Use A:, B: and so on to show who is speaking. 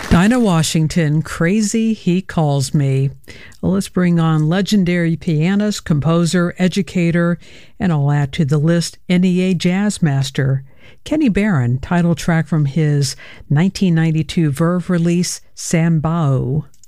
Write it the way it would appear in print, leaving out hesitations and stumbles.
A: Dinah Washington, Crazy He Calls Me. Well, let's bring on legendary pianist, composer, educator, and I'll add to the list NEA jazz master, Kenny Barron, title track from his 1992 Verve release, Sambao.